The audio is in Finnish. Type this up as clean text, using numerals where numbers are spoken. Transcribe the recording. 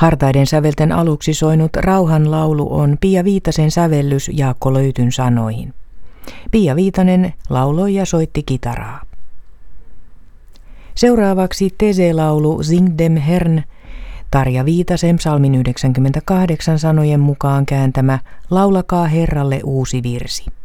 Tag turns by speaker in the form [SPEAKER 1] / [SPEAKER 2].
[SPEAKER 1] Hartaiden sävelten aluksi soinut rauhanlaulu on Pia Viitasen sävellys Jaakko Löytyn sanoihin. Pia Viitanen lauloi ja soitti kitaraa. Seuraavaksi Tese-laulu Sing dem Herrn, Tarja Viitasen psalmin 98 sanojen mukaan kääntämä Laulakaa Herralle uusi virsi.